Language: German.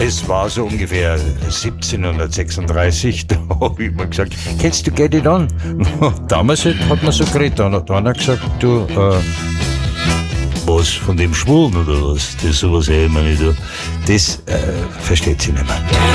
Es war so ungefähr 1736, da habe ich mal gesagt, kennst du Get It On? Damals hat man so geredet, dann hat einer gesagt, du, was, von dem Schwulen oder was? Das sowas, ich meine, das versteht sie nicht mehr.